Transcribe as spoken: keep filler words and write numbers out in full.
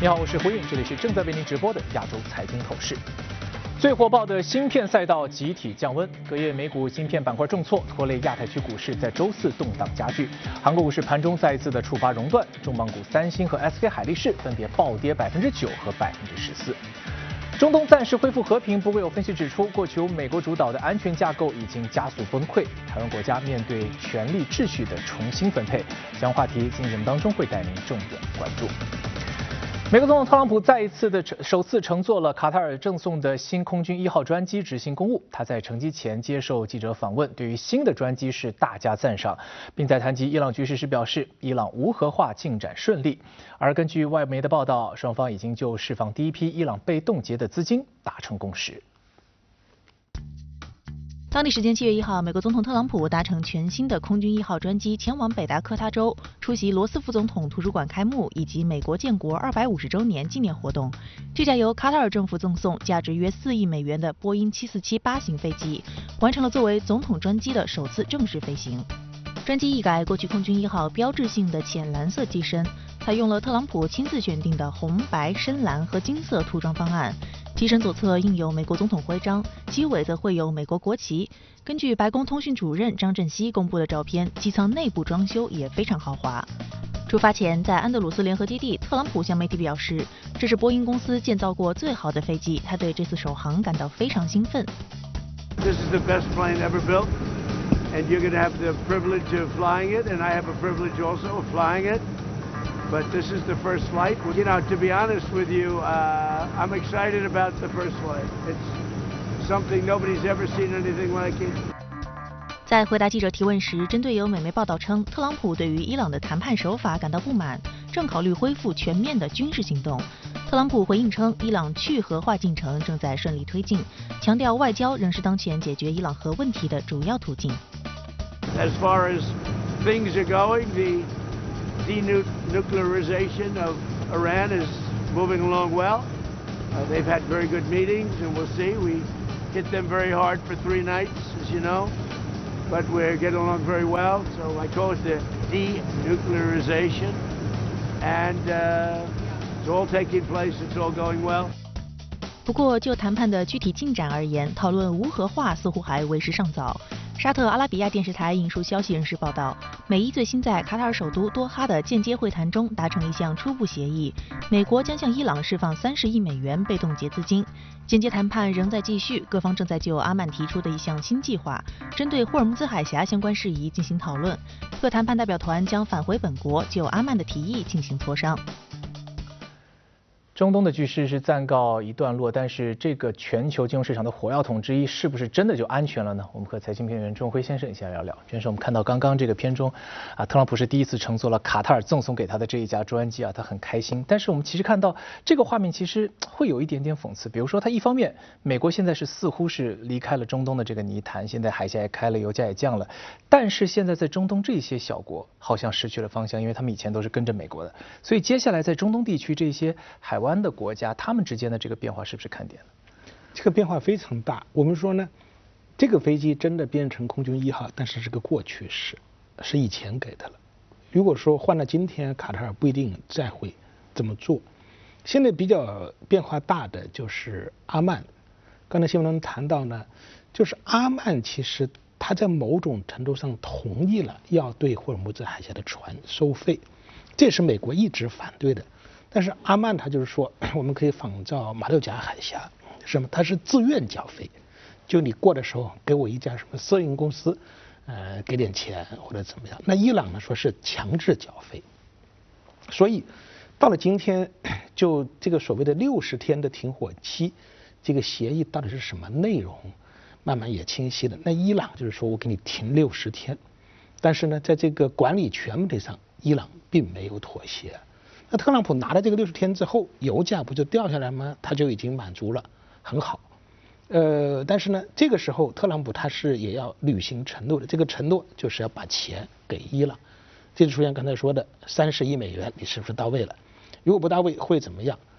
你好，我是胡颖，这里是正在为您直播的亚洲财经透视。最火爆的芯片赛道集体降温，隔夜美股芯片板块重挫，拖累亚太区股市在周四动荡加剧。韩国股市盘中再一次的触发熔断，重磅股三星和 S K 海力士分别暴跌百分之九和百分之十四。中东暂时恢复和平，不过有分析指出，过去由美国主导的安全架构已经加速崩溃，台湾国家面对权力秩序的重新分配。相关话题今天节目当中会带您重点关注。美国总统特朗普再一次的首次乘坐了卡塔尔赠送的新空军一号专机执行公务。他在乘机前接受记者访问，对于新的专机是大加赞赏，并在谈及伊朗局势时表示，伊朗无核化进展顺利。而根据外媒的报道，双方已经就释放第一批伊朗被冻结的资金达成共识。 当地时间七月一号，美国总统特朗普搭乘全新的空军一号专机前往北达科他州，出席罗斯福总统图书馆开幕以及美国建国二百五十周年纪念活动。这架由卡塔尔政府赠送、价值约四亿美元的波音七四七八型飞机，完成了作为总统专机的首次正式飞行。专机一改过去空军一号标志性的浅蓝色机身，采用了特朗普亲自选定的红、白、深蓝和金色涂装方案。机身左侧印有美国总统徽章，机尾则绘有美国国旗。根据白宫通讯主任张振熙公布的照片，机舱内部装修也非常豪华。出发前，在安德鲁斯联合基地，特朗普向媒体表示，这是波音公司建造过最好的飞机，他对这次首航感到非常兴奋。 This is the best plane ever built, and you're going to have the privilege of flying it, and I have a privilege also of flying it. But this is the first flight. You know, to be honest with you, uh, I'm excited about the first flight. It's something nobody's ever seen anything like it. 在回答记者提问时，针对有美媒报道称特朗普对于伊朗的谈判手法感到不满，正考虑恢复全面的军事行动。特朗普回应称，伊朗去核化进程正在顺利推进，强调外交仍是当前解决伊朗核问题的主要途径。 As far as things are going, the denuclearization of Iran is moving along well. Uh, they've had very good meetings, and we'll see. We hit them very hard for three nights, as you know, but we're getting along very well. So I call it the denuclearization, and uh, it's all taking place. It's all going well. 不过，就谈判的具体进展而言，讨论无核化似乎还为时尚早。沙特阿拉比亚电视台引述消息人士报道，美伊最新在卡塔尔首都多哈的间接会谈中达成一项初步协议，美国将向伊朗释放三十亿美元被冻结资金。间接谈判仍在继续，各方正在就阿曼提出的一项新计划，针对霍尔木兹海峡相关事宜进行讨论。各谈判代表团将返回本国，就阿曼的提议进行磋商。 中东的局势是暂告一段落，但是这个全球金融市场的火药桶之一，是不是真的就安全了呢？我们和财经评论员钟辉先生一起来聊聊。先生，我们看到刚刚这个片中，啊，特朗普是第一次乘坐了卡塔尔赠送给他的这一架专机啊，他很开心。但是我们其实看到这个画面，其实会有一点点讽刺。比如说，他一方面，美国现在是似乎是离开了中东的这个泥潭，现在海峡也开了，油价也降了，但是现在在中东这些小国好像失去了方向，因为他们以前都是跟着美国的，所以接下来在中东地区这些海湾的国家，他们之间的这个变化是不是看点呢？ 这个变化非常大。我们说呢，这个飞机真的变成空军一号，但是是个过去式，是以前给的了。如果说换到今天，卡塔尔不一定再会这么做。现在比较变化大的就是阿曼。刚才新闻中谈到呢，就是阿曼其实他在某种程度上同意了要对霍尔木兹海峡的船收费，这也是美国一直反对的。但是阿曼他就是说，我们可以仿照马六甲海峡，什么？他是自愿缴费，就你过的时候给我一家什么私营公司，呃，给点钱或者怎么样。那伊朗呢说是强制缴费，所以到了今天，就这个所谓的六十天的停火期，这个协议到底是什么内容，慢慢也清晰了。那伊朗就是说我给你停六十天，但是呢，在这个管理权问题上，伊朗并没有妥协。那特朗普拿了这个六十天之后，油价不就掉下来吗？他就已经满足了，很好。呃，但是呢，这个时候特朗普他是也要履行承诺的，这个承诺就是要把钱给伊朗，这就出现刚才说的三十亿美元，你是不是到位了？如果不到位会怎么样？